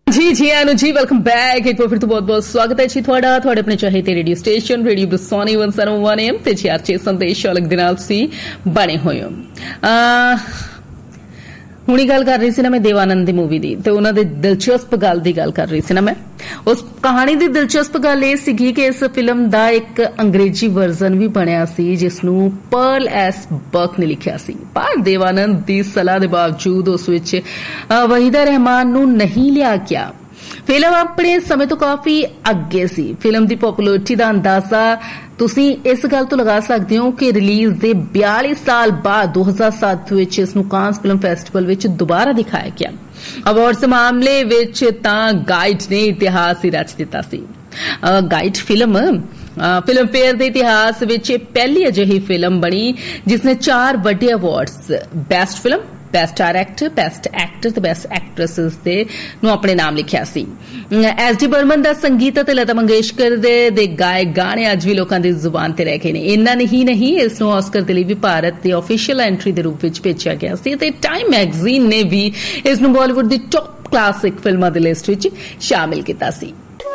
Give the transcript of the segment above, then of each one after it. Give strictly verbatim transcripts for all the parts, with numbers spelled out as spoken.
जी जी Anu ji welcome back एक बार फिर तो बहुत बहुत स्वागत है जी ਤੁਹਾਡਾ ਤੁਹਾਡੇ ਆਪਣੇ ਚਾਹੀਦੇ radio station radio ਬਸੋਨੀ one oh one A M ਤੇ ਜੀ ਆਰਚੇ ਸੰਦੇਸ਼ ਵਾਲਕ ਦੇ ਨਾਲ ਸੀ ਬਣੇ ਹੋਏ ਹੋ ਹੁਣੀ ਗੱਲ ਕਰ ਰਹੀ ਸੀ ਨਾ ਮੈਂ ਦੇਵਾਨੰਦ ਦੀ ਮੂਵੀ ਦੀ ਤੇ ਉਹਨਾਂ ਦੇ ਦਿਲਚਸਪ ਗੱਲ ਦੀ ਗੱਲ ਕਰ ਰਹੀ ਸੀ ਨਾ ਮੈਂ ਉਸ ਕਹਾਣੀ ਦੀ ਦਿਲਚਸਪ ਗੱਲ ਇਹ ਸੀਗੀ ਕਿ ਇਸ ਫਿਲਮ ਦਾ ਇੱਕ ਅੰਗਰੇਜ਼ੀ ਵਰਜ਼ਨ ਵੀ ਬਣਿਆ ਸੀ ਜਿਸ ਨੂੰ ਪਰਲ ਐਸ ਬਰਕ ਨੇ ਲਿਖਿਆ ਸੀ ਪਰ ਦੇਵਾਨੰਦ ਦੀ ਸਲਾਹ ਦੇ ਬਾਵਜੂਦ ਉਸ ਵਿੱਚ ਵਹੀਦਾ ਰਹਿਮਾਨ ਨੂੰ ਨਹੀਂ ਲਿਆ ਗਿਆ ਫਿਲਮ ਆਪਣੇ ਸਮੇਂ ਤੋਂ ਕਾਫੀ ਅੱਗੇ ਸੀ ਫਿਲਮ ਦੀ ਪਪੂਲੈਰਿਟੀ ਦਾ ਅੰਦਾਜ਼ਾ ਤੁਸੀਂ ਇਸ ਗੱਲ ਤੋਂ ਲਗਾ ਸਕਦੇ ਹੋ ਕਿ ਰਿਲੀਜ਼ ਦੇ ਬਿਆਲੀ ਸਾਲ ਬਾਅਦ ਦੋ ਹਜ਼ਾਰ ਸੱਤ ਵਿੱਚ ਇਸ ਨੂੰ ਕਾਂਸ ਫਿਲਮ ਫੈਸਟੀਵਲ ਵਿੱਚ ਦੁਬਾਰਾ ਦਿਖਾਇਆ ਗਿਆ ਅਵਾਰਡਸ ਮਾਮਲੇ ਵਿੱਚ ਤਾਂ ਗਾਈਡ ਨੇ ਇਤਿਹਾਸ ਹੀ ਰਚ ਦਿੱਤਾ ਸੀ ਗਾਈਡ ਫਿਲਮ ਫਿਲਮ ਫੇਅਰ ਦੇ ਇਤਿਹਾਸ ਵਿੱਚ ਪਹਿਲੀ ਅਜਿਹੀ ਫਿਲਮ ਬਣੀ ਜਿਸ ਨੇ ਚਾਰ ਵੱਡੇ awards best film best director best actor ਤੇ ਬੈਸਟ ਐਕਟਰੈਸਸ ਦੇ ਨੂੰ ਆਪਣੇ ਨਾਮ ਲਿਖਿਆ ਸੀ ਐਸ ਡੀ ਬਰਮਨ ਦਾ ਸੰਗੀਤ ਅਤੇ ਲਤਾ ਮੰਗੇਸ਼ਕਰ ਦੇ ਦੇ ਗਾਏ ਗਾਣੇ ਅੱਜ ਵੀ ਲੋਕਾਂ ਦੀ ਜ਼ੁਬਾਨ ਤੇ ਰਹਿ ਗਏ ਨੇ ਇੰਨਾ ਨਹੀਂ ਨਹੀਂ ਇਸ ਨੂੰ ਆਸਕਰ ਦੇ ਲਈ ਵੀ ਭਾਰਤ ਦੀ ਆਫੀਸ਼ੀਅਲ ਐਂਟਰੀ ਦੇ ਰੂਪ ਵਿੱਚ ਭੇਜਿਆ ਗਿਆ ਸੀ ਤੇ ਟਾਈਮ ਮੈਗਜ਼ੀਨ ਨੇ ਵੀ ਇਸ ਨੂੰ ਬਾਲੀਵੁੱਡ ਦੀ ਟੌਪ ਕਲਾਸਿਕ ਫਿਲਮਾਂ ਦੀ ਲਿਸਟ ਵਿੱਚ ਸ਼ਾਮਿਲ ਕੀਤਾ ਸੀ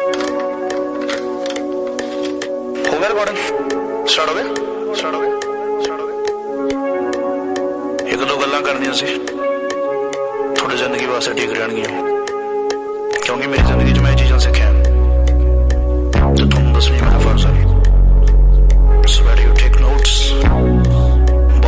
एक दो गल्लां करनियां सी थोड़ी जिंदगी वास्ते ठीक रहणगियां क्योंकि मेरी जिंदगी च मैं चीज़ां सिक्खियां ते तुहानूं दसवीं मैं